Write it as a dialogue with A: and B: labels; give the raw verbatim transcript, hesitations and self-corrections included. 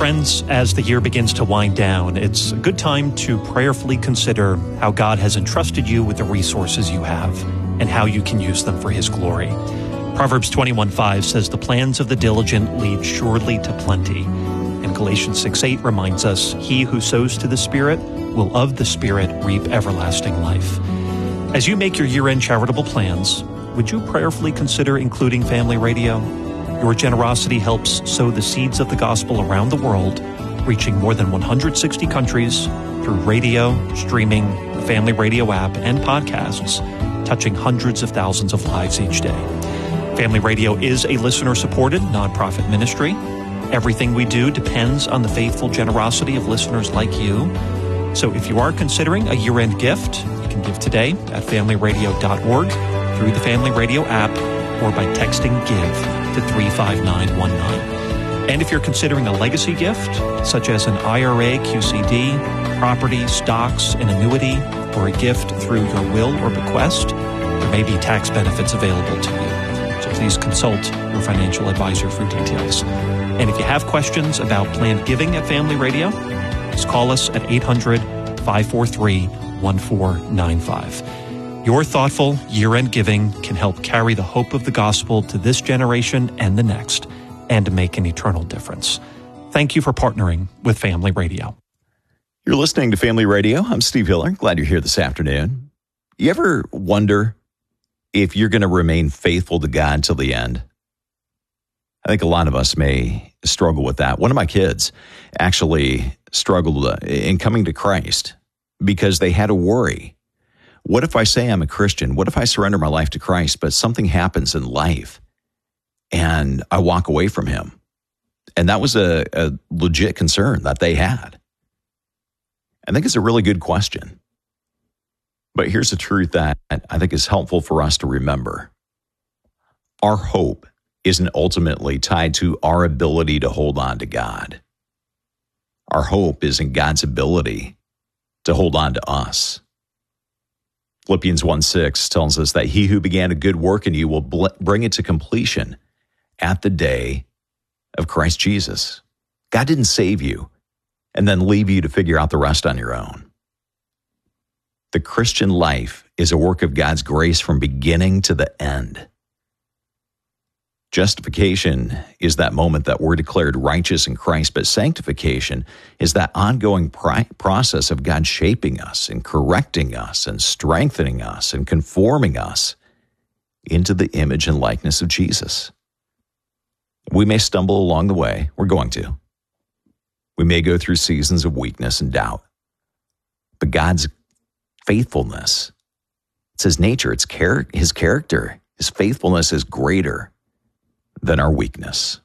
A: Friends, as the year begins to wind down, it's a good time to prayerfully consider how God has entrusted you with the resources you have and how you can use them for His glory. Proverbs twenty-one five says, "The plans of the diligent lead surely to plenty." And Galatians six eight reminds us, "He who sows to the Spirit will of the Spirit reap everlasting life." As you make your year-end charitable plans, would you prayerfully consider including Family Radio? Your generosity helps sow the seeds of the gospel around the world, reaching more than one hundred sixty countries through radio, streaming, the Family Radio app, and podcasts, touching hundreds of thousands of lives each day. Family Radio is a listener-supported nonprofit ministry. Everything we do depends on the faithful generosity of listeners like you. So if you are considering a year-end gift, you can give today at family radio dot org, through the Family Radio app, or by texting GIVE to three five nine one nine. And if you're considering a legacy gift, such as an I R A, Q C D, property, stocks, an annuity, or a gift through your will or bequest, there may be tax benefits available to you. So please consult your financial advisor for details. And if you have questions about planned giving at Family Radio, just call us at eight hundred, five four three, one four nine five. Your thoughtful year-end giving can help carry the hope of the gospel to this generation and the next, and to make an eternal difference. Thank you for partnering with Family Radio.
B: You're listening to Family Radio. I'm Steve Hiller. Glad you're here this afternoon. You ever wonder if you're going to remain faithful to God till the end? I think a lot of us may struggle with that. One of my kids actually struggled in coming to Christ because they had a worry. What if I say I'm a Christian? What if I surrender my life to Christ, but something happens in life and I walk away from Him? And that was a, a legit concern that they had. I think it's a really good question. But here's the truth that I think is helpful for us to remember. Our hope isn't ultimately tied to our ability to hold on to God. Our hope is in God's ability to hold on to us. Philippians one six tells us that He who began a good work in you will bl- bring it to completion at the day of Christ Jesus. God didn't save you and then leave you to figure out the rest on your own. The Christian life is a work of God's grace from beginning to the end. Justification is that moment that we're declared righteous in Christ, but sanctification is that ongoing pri- process of God shaping us and correcting us and strengthening us and conforming us into the image and likeness of Jesus. We may stumble along the way. We're going to. We may go through seasons of weakness and doubt. But God's faithfulness, it's His nature, it's char- His character. His faithfulness is greater than our weakness.